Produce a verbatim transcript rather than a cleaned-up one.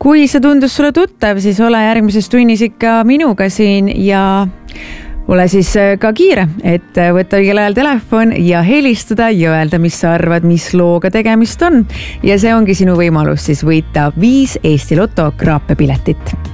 kui see tundus sulle tuttav, siis ole järgmises tunnis ikka minuga siin ja ole siis ka kiire, et võtta õigel ajal telefon ja helistada ja öelda, mis sa arvad, mis looga tegemist on. Ja see ongi sinu võimalus siis võita viis Eesti Loto kraapepiletit.